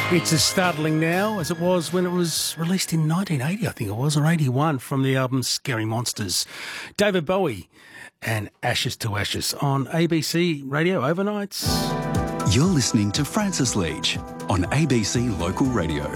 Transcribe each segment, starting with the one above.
It's as startling now as it was when it was released in 1980, I think it was, or 81, from the album Scary Monsters. David Bowie and Ashes to Ashes on ABC Radio Overnights. You're listening to Francis Leach on ABC Local Radio.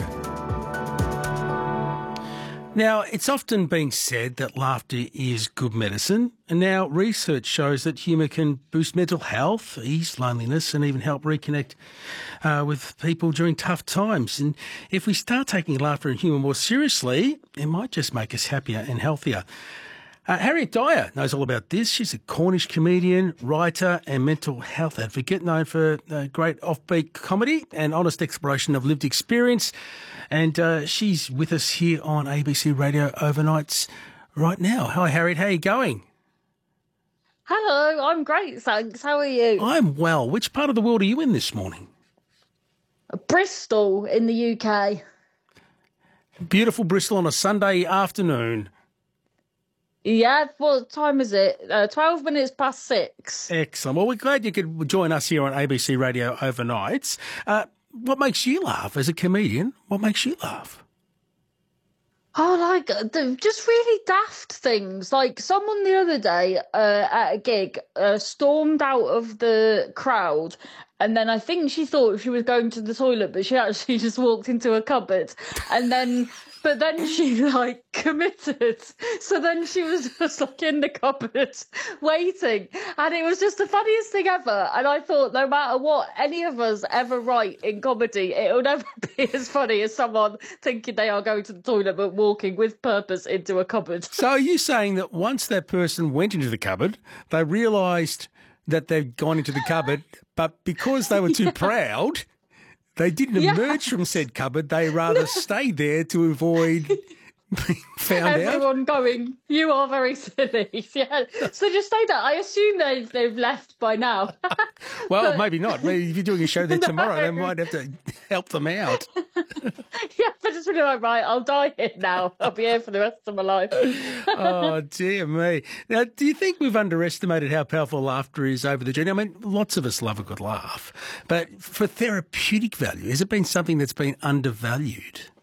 Now, it's often been said that laughter is good medicine, and now research shows that humour can boost mental health, ease loneliness, and even help reconnect with people during tough times. And if we start taking laughter and humour more seriously, it might just make us happier and healthier. Harriet Dyer knows all about this. She's a Cornish comedian, writer and mental health advocate, known for great offbeat comedy and honest exploration of lived experience. And she's with us here on ABC Radio Overnights right now. Hi, Harriet. How are you going? Hello, I'm great, thanks. How are you? I'm well. Which part of the world are you in this morning? Bristol in the UK. Beautiful Bristol on a Sunday afternoon. Yeah, what time is it? 12 minutes past 6. Excellent. Well, we're glad you could join us here on ABC Radio Overnights. What makes you laugh as a comedian? What makes you laugh? Oh, just really daft things. Like someone the other day at a gig stormed out of the crowd, and then I think she thought she was going to the toilet, but she actually just walked into a cupboard. But then she committed. So then she was just in the cupboard waiting. And it was just the funniest thing ever. And I thought no matter what any of us ever write in comedy, it'll never be as funny as someone thinking they are going to the toilet but walking with purpose into a cupboard. So are you saying that once that person went into the cupboard, they realised that they'd gone into the cupboard, but because they were too proud, they didn't emerge from said cupboard. They rather stayed there to avoid being found out? Everyone going, you are very silly. Yeah. So just say that. I assume they've left by now. Well, maybe not. Maybe if you're doing a show there tomorrow, they might have to help them out. Yeah, but it's really right, I'll die here now. I'll be here for the rest of my life. Oh, dear me. Now, do you think we've underestimated how powerful laughter is over the journey? I mean, lots of us love a good laugh. But for therapeutic value, has it been something that's been undervalued?